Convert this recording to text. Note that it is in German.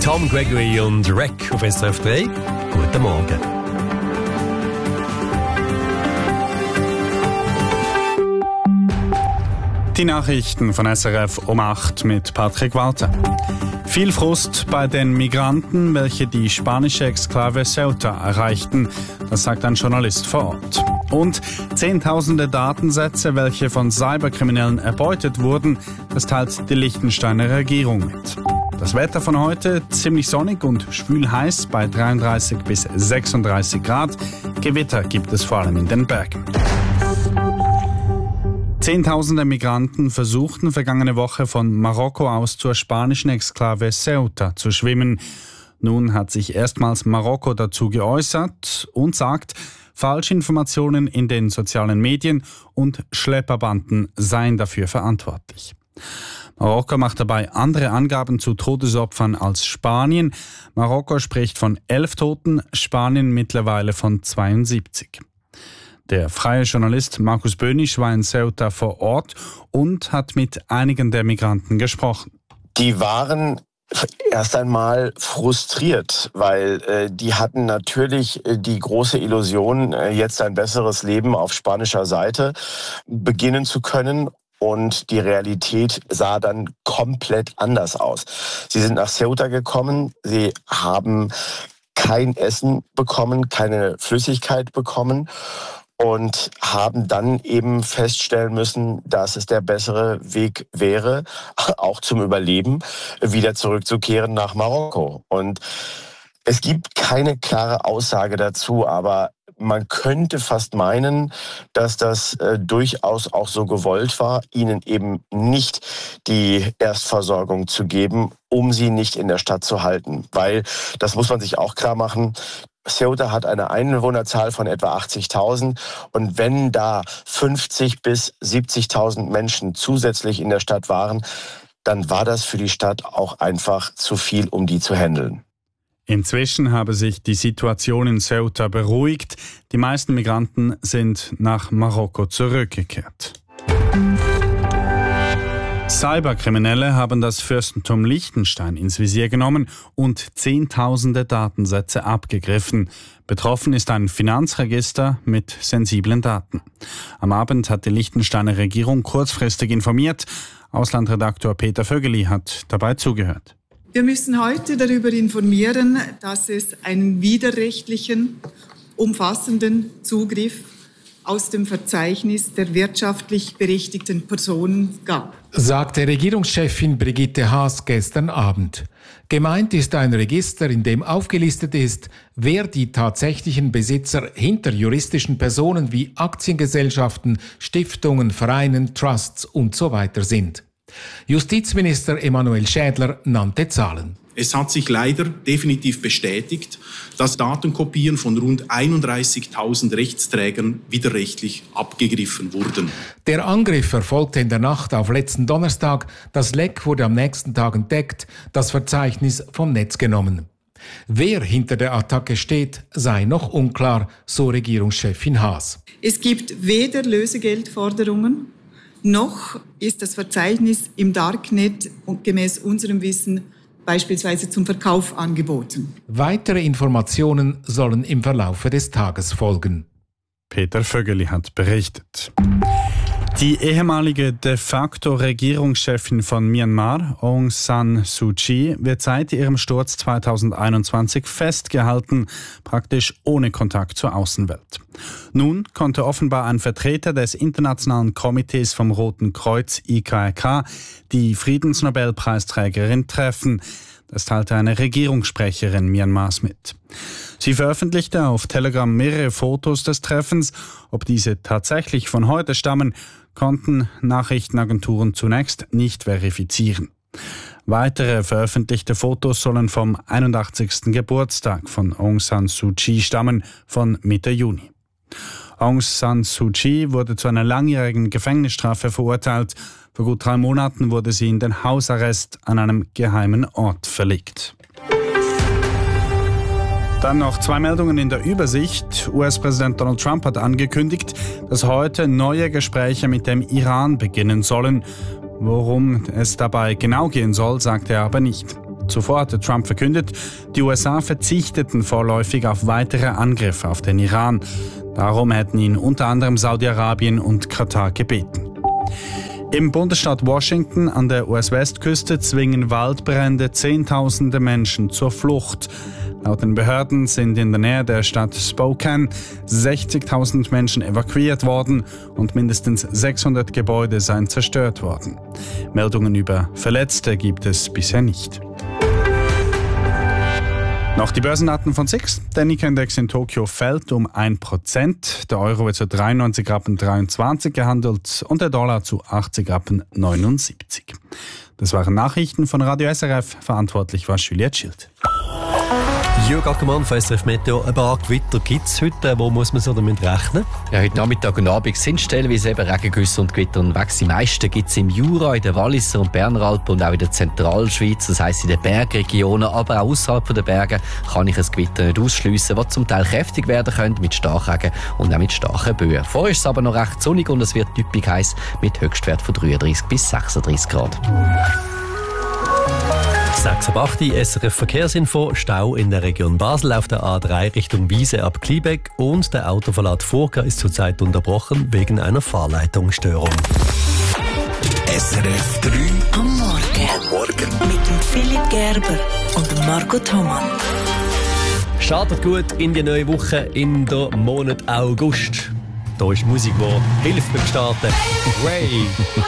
Tom Gregory und Wreck auf SRF 3. Guten Morgen. Die Nachrichten von SRF um 8 mit Patrick Walter. Viel Frust bei den Migranten, welche die spanische Exklave Ceuta erreichten, das sagt ein Journalist vor Ort. Und Zehntausende Datensätze, welche von Cyberkriminellen erbeutet wurden, das teilt die Liechtensteiner Regierung mit. Das Wetter von heute ziemlich sonnig und schwül heiß bei 33 bis 36 Grad. Gewitter gibt es vor allem in den Bergen. Zehntausende Migranten versuchten vergangene Woche von Marokko aus zur spanischen Exklave Ceuta zu schwimmen. Nun hat sich erstmals Marokko dazu geäußert und sagt, Falschinformationen in den sozialen Medien und Schlepperbanden seien dafür verantwortlich. Marokko macht dabei andere Angaben zu Todesopfern als Spanien. Marokko spricht von 11 Toten, Spanien mittlerweile von 72. Der freie Journalist Markus Bönisch war in Ceuta vor Ort und hat mit einigen der Migranten gesprochen. Die waren erst einmal frustriert, weil die hatten natürlich die große Illusion, jetzt ein besseres Leben auf spanischer Seite beginnen zu können. Und die Realität sah dann komplett anders aus. Sie sind nach Ceuta gekommen, sie haben kein Essen bekommen, keine Flüssigkeit bekommen und haben dann eben feststellen müssen, dass es der bessere Weg wäre, auch zum Überleben, wieder zurückzukehren nach Marokko. Und es gibt keine klare Aussage dazu, aber man könnte fast meinen, dass das durchaus auch so gewollt war, ihnen eben nicht die Erstversorgung zu geben, um sie nicht in der Stadt zu halten. Weil, das muss man sich auch klar machen, Ceuta hat eine Einwohnerzahl von etwa 80.000 und wenn da 50.000 bis 70.000 Menschen zusätzlich in der Stadt waren, dann war das für die Stadt auch einfach zu viel, um die zu handeln. Inzwischen habe sich die Situation in Ceuta beruhigt. Die meisten Migranten sind nach Marokko zurückgekehrt. Cyberkriminelle haben das Fürstentum Liechtenstein ins Visier genommen und Zehntausende Datensätze abgegriffen. Betroffen ist ein Finanzregister mit sensiblen Daten. Am Abend hat die Liechtensteiner Regierung kurzfristig informiert. Auslandredaktor Peter Vögeli hat dabei zugehört. Wir müssen heute darüber informieren, dass es einen widerrechtlichen, umfassenden Zugriff aus dem Verzeichnis der wirtschaftlich berechtigten Personen gab, sagte Regierungschefin Brigitte Haas gestern Abend. Gemeint ist ein Register, in dem aufgelistet ist, wer die tatsächlichen Besitzer hinter juristischen Personen wie Aktiengesellschaften, Stiftungen, Vereinen, Trusts usw. sind. Justizminister Emanuel Schädler nannte Zahlen. Es hat sich leider definitiv bestätigt, dass Datenkopien von rund 31.000 Rechtsträgern widerrechtlich abgegriffen wurden. Der Angriff erfolgte in der Nacht auf letzten Donnerstag. Das Leck wurde am nächsten Tag entdeckt, das Verzeichnis vom Netz genommen. Wer hinter der Attacke steht, sei noch unklar, so Regierungschefin Haas. Es gibt weder Lösegeldforderungen, noch ist das Verzeichnis im Darknet gemäß unserem Wissen beispielsweise zum Verkauf angeboten. Weitere Informationen sollen im Verlaufe des Tages folgen. Peter Vögeli hat berichtet. Die ehemalige de facto Regierungschefin von Myanmar, Aung San Suu Kyi, wird seit ihrem Sturz 2021 festgehalten, praktisch ohne Kontakt zur Außenwelt. Nun konnte offenbar ein Vertreter des Internationalen Komitees vom Roten Kreuz IKRK die Friedensnobelpreisträgerin treffen. Das teilte eine Regierungssprecherin Myanmars mit. Sie veröffentlichte auf Telegram mehrere Fotos des Treffens. Ob diese tatsächlich von heute stammen, konnten Nachrichtenagenturen zunächst nicht verifizieren. Weitere veröffentlichte Fotos sollen vom 81. Geburtstag von Aung San Suu Kyi stammen, von Mitte Juni. Aung San Suu Kyi wurde zu einer langjährigen Gefängnisstrafe verurteilt. Vor gut 3 Monaten wurde sie in den Hausarrest an einem geheimen Ort verlegt. Dann noch 2 Meldungen in der Übersicht. US-Präsident Donald Trump hat angekündigt, dass heute neue Gespräche mit dem Iran beginnen sollen. Worum es dabei genau gehen soll, sagte er aber nicht. Zuvor hatte Trump verkündet, die USA verzichteten vorläufig auf weitere Angriffe auf den Iran. Darum hätten ihn unter anderem Saudi-Arabien und Katar gebeten. Im Bundesstaat Washington an der US-Westküste zwingen Waldbrände Zehntausende Menschen zur Flucht. Laut den Behörden sind in der Nähe der Stadt Spokane 60.000 Menschen evakuiert worden und mindestens 600 Gebäude seien zerstört worden. Meldungen über Verletzte gibt es bisher nicht. Noch die Börsendaten von SIX. Der Nikkei-Index in Tokio fällt um 1%. Der Euro wird zu 93,23 gehandelt und der Dollar zu 80,79. Das waren Nachrichten von Radio SRF. Verantwortlich war Juliette Schild. Jörg Ackermann von SRF Meteo. Ein paar Gewitter gibt es heute. Wo muss man so damit rechnen? Ja, heute Nachmittag und Abend sind stellenweise eben Regengüsse und Gewitter unterwegs. Die meisten gibt es im Jura, in den Walliser und Berner Alpen und auch in der Zentralschweiz. Das heisst in den Bergregionen, aber auch außerhalb der Berge kann ich ein Gewitter nicht ausschliessen, das zum Teil kräftig werden könnte mit Starkregen und auch mit starken Böen. Vorher ist es aber noch recht sonnig und es wird typisch heiß mit Höchstwert von 33 bis 36 Grad. 6 ab 8 SRF Verkehrsinfo. Stau in der Region Basel auf der A3 Richtung Wiese ab Kliebeck und der Autoverlad Furka ist zurzeit unterbrochen wegen einer Fahrleitungsstörung. SRF 3 am Morgen. Mit dem Philipp Gerber und dem Marco Thomann. Startet gut in die neue Woche in der Monat August. Da ist Musik, die hilft beim Starten. Ray.